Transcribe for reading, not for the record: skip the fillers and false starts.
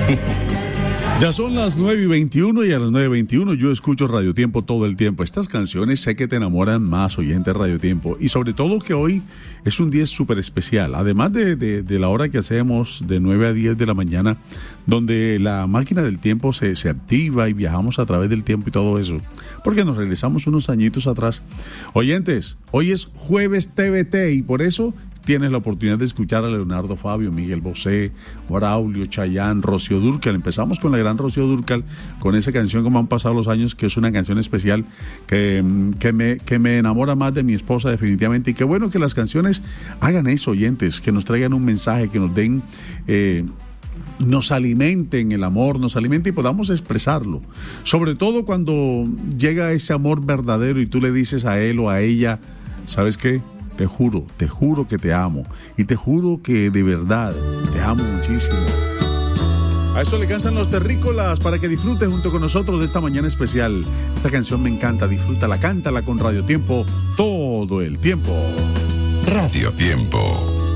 Ya son las 9:21 y a las 9:21 yo escucho Radio Tiempo todo el tiempo. Estas canciones sé que te enamoran más, oyentes Radio Tiempo. Y sobre todo que hoy es un día súper especial. Además de la hora que hacemos de 9 a 10 de la mañana, donde la máquina del tiempo se activa y viajamos a través del tiempo y todo eso. Porque nos regresamos unos añitos atrás. Oyentes, hoy es jueves TVT y por eso tienes la oportunidad de escuchar a Leonardo Fabio, Miguel Bosé, Braulio, Chayanne, Rocío Dúrcal. Empezamos con la gran Rocío Dúrcal, con esa canción Como han pasado los años, que es una canción especial que me enamora más de mi esposa definitivamente. Y qué bueno que las canciones hagan eso, oyentes, que nos traigan un mensaje, que nos den... nos alimenten el amor, nos alimenten y podamos expresarlo. Sobre todo cuando llega ese amor verdadero y tú le dices a él o a ella, ¿sabes qué? Te juro que te amo. Y te juro que de verdad te amo muchísimo. A eso le cansan los terrícolas para que disfrutes junto con nosotros de esta mañana especial. Esta canción me encanta, disfrútala, cántala con Radio Tiempo todo el tiempo. Radio Tiempo.